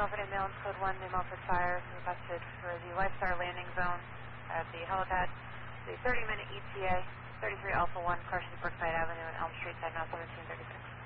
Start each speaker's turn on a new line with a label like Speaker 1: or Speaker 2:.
Speaker 1: Alpha Ambulance Code 1, New Milford Fire, requested for the White Star landing zone at the helipad. The 30-minute ETA, 33 Alpha 1, Carson Brookside Avenue and Elm Street, side now 1736.